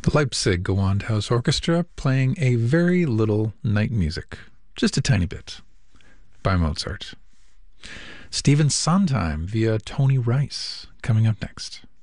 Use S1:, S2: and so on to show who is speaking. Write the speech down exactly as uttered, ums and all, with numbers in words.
S1: The Leipzig Gewandhaus Orchestra playing a very little night music, just a tiny bit, by Mozart. Stephen Sondheim via Tony Rice coming up next.